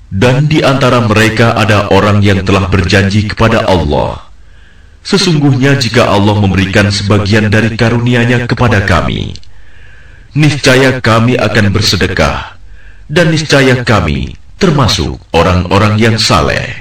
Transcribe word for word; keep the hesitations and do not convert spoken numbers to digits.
Dan di antara mereka ada orang yang telah berjanji kepada Allah, sesungguhnya jika Allah memberikan sebagian dari karunia-Nya kepada kami, niscaya kami akan bersedekah, dan niscaya kami termasuk orang-orang yang saleh.